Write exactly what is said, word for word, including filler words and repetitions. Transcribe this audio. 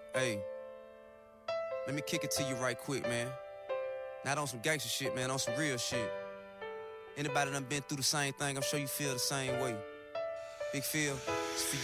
Hey, let me kick it to you right quick, man. Not on some gangster shit, man, on some real shit. Anybody done been through the same thing, I'm sure you feel the same way. Big Phil, it's for you.